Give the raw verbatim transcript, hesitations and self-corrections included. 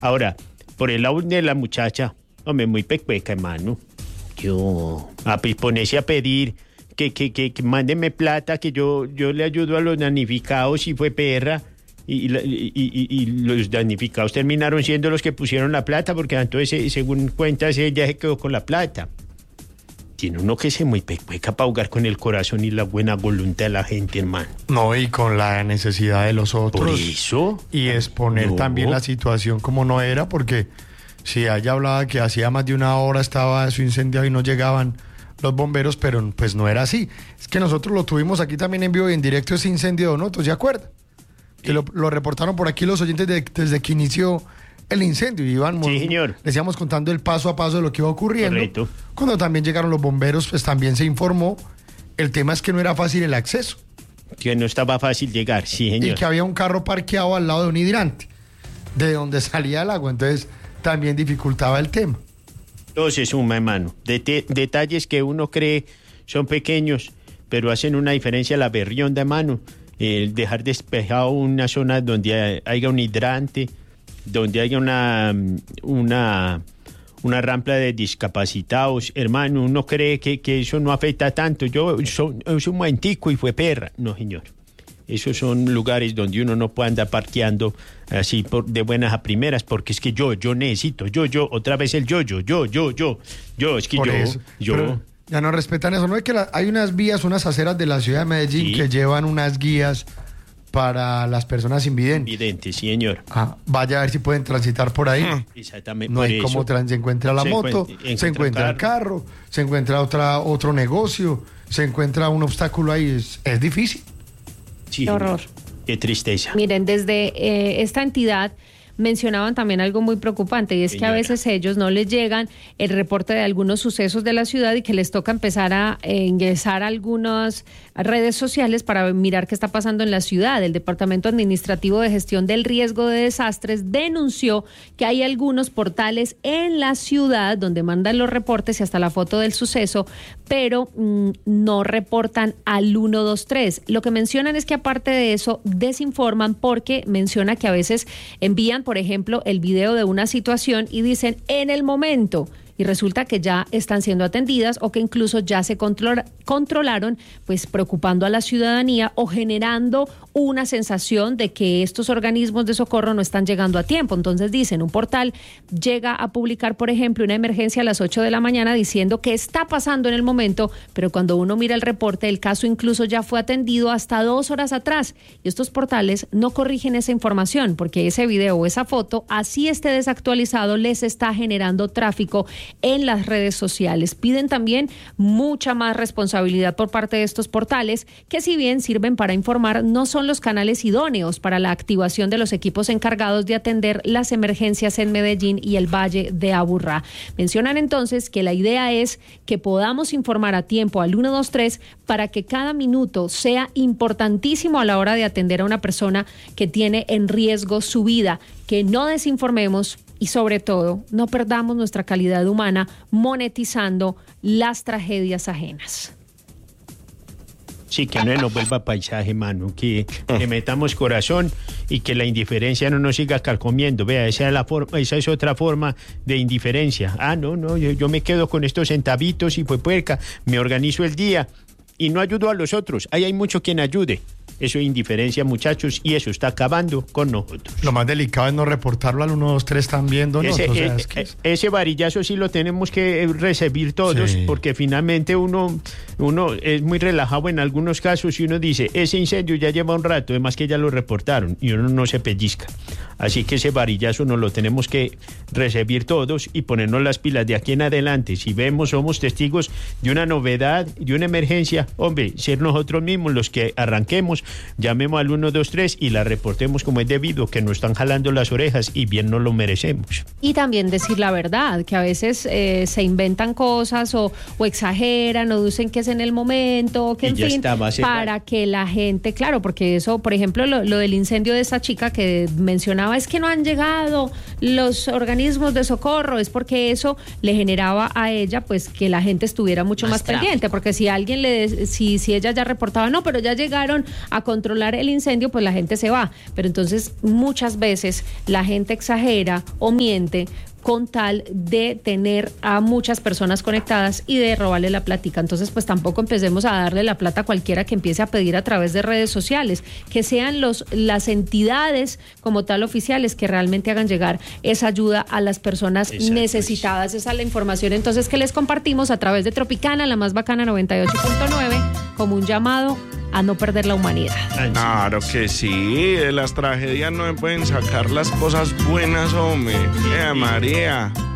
Ahora, por el lado de la muchacha, hombre, muy pecueca, hermano. Yo, a pues, ponerse a pedir que, que, que, que mándeme plata, que yo, yo le ayudo a los damnificados si fue perra. Y, y, y, y, y los damnificados terminaron siendo los que pusieron la plata, porque entonces, según cuentas, ella se quedó con la plata. Tiene uno que ser muy pecueca para jugar con el corazón y la buena voluntad de la gente, hermano. No, y con la necesidad de los otros. Por eso. Y exponer no. también la situación como no era, porque si ella hablaba que hacía más de una hora estaba su incendio y no llegaban los bomberos, pero pues no era así. Es que nosotros lo tuvimos aquí también en vivo y en directo, ese incendio de Donoto, ¿se acuerdan? Sí. Que lo, lo reportaron por aquí los oyentes de, desde que inició el incendio, y íbamos, sí, señor. Les íbamos contando el paso a paso de lo que iba ocurriendo. Correcto. Cuando también llegaron los bomberos, pues también se informó. El tema es que no era fácil el acceso. Que no estaba fácil llegar, sí, señor. Y que había un carro parqueado al lado de un hidrante, de donde salía el agua, entonces también dificultaba el tema. Todo se suma, hermano. Det- detalles que uno cree son pequeños, pero hacen una diferencia la berrionda, hermano. El dejar despejado una zona donde haya un hidrante, donde haya una, una, una rampa de discapacitados, hermano, uno cree que, que eso no afecta tanto. Yo soy un momentico y fue perra. No, señor. Esos son lugares donde uno no puede andar parqueando así por, de buenas a primeras, porque es que yo, yo necesito, yo, yo, otra vez el yo, yo, yo, yo, yo, yo, es que por yo, eso. yo. Pero ya no respetan eso, ¿no? Es que la, hay unas vías, unas aceras de la ciudad de Medellín sí. que llevan unas guías para las personas invidentes. Invidentes, sí, señor. Ah, vaya a ver si pueden transitar por ahí. Exactamente. No hay eso. cómo trans, se encuentra la se moto, encuentra, se encuentra el carro, se encuentra otra otro negocio, se encuentra un obstáculo ahí, es, es difícil. Sí, qué horror. Qué tristeza. Miren, desde eh, esta entidad mencionaban también algo muy preocupante, y es Señora. que a veces ellos no les llegan el reporte de algunos sucesos de la ciudad y que les toca empezar a eh, ingresar a algunas redes sociales para mirar qué está pasando en la ciudad. El Departamento Administrativo de Gestión del Riesgo de Desastres denunció que hay algunos portales en la ciudad donde mandan los reportes y hasta la foto del suceso, pero mmm, no reportan al uno dos tres. Lo que mencionan es que aparte de eso desinforman, porque menciona que a veces envían, por ejemplo, el video de una situación y dicen en el momento, y resulta que ya están siendo atendidas o que incluso ya se control, controlaron, pues preocupando a la ciudadanía o generando una sensación de que estos organismos de socorro no están llegando a tiempo. Entonces dicen, un portal llega a publicar, por ejemplo, una emergencia a las ocho de la mañana diciendo que está pasando en el momento, pero cuando uno mira el reporte, el caso incluso ya fue atendido hasta dos horas atrás. Y estos portales no corrigen esa información, porque ese video o esa foto, así esté desactualizado, les está generando tráfico en las redes sociales. Piden también mucha más responsabilidad por parte de estos portales, que si bien sirven para informar, no son los canales idóneos para la activación de los equipos encargados de atender las emergencias en Medellín y el Valle de Aburrá. Mencionan entonces que la idea es que podamos informar a tiempo al uno dos tres para que cada minuto sea importantísimo a la hora de atender a una persona que tiene en riesgo su vida, que no desinformemos y sobre todo no perdamos nuestra calidad humana monetizando las tragedias ajenas. Sí, que no nos vuelva paisaje, mano, que le metamos corazón y que la indiferencia no nos siga carcomiendo. Vea, esa es la forma, esa es otra forma de indiferencia. Ah, no, no, yo, yo me quedo con estos centavitos y pues puerca, me organizo el día y no ayudo a los otros. Ahí hay mucho quien ayude. Eso es indiferencia, muchachos, y eso está acabando con nosotros. Lo más delicado es no reportarlo al uno dos tres también, don ese, Otto, o sea, eh, es que es... ese varillazo sí lo tenemos que recibir todos, sí. Porque finalmente uno, uno es muy relajado en algunos casos y uno dice, ese incendio ya lleva un rato, además que ya lo reportaron, y uno no se pellizca. Así que ese varillazo nos lo tenemos que recibir todos y ponernos las pilas de aquí en adelante. Si vemos, somos testigos de una novedad, de una emergencia, hombre, ser nosotros mismos los que arranquemos, llamemos al uno dos tres y la reportemos como es debido, que nos están jalando las orejas y bien nos lo merecemos. Y también decir la verdad, que a veces eh, se inventan cosas o, o exageran o dicen que es en el momento, que en fin, está, para que la gente, claro, porque eso, por ejemplo, lo, lo del incendio de esa chica que mencionaba, es que no han llegado los organismos de socorro, es porque eso le generaba a ella pues que la gente estuviera mucho más, más pendiente, porque si alguien le, si, si ella ya reportaba, no, pero ya llegaron a a controlar el incendio, pues la gente se va. Pero entonces muchas veces la gente exagera o miente con tal de tener a muchas personas conectadas y de robarle la plática. Entonces, pues tampoco empecemos a darle la plata a cualquiera que empiece a pedir a través de redes sociales, que sean los las entidades como tal oficiales que realmente hagan llegar esa ayuda a las personas Exacto. necesitadas. Esa es la información entonces que les compartimos a través de Tropicana, la más bacana noventa y ocho punto nueve, como un llamado a no perder la humanidad. Claro que sí, de las tragedias no me pueden sacar las cosas buenas, hombre. Eh, María.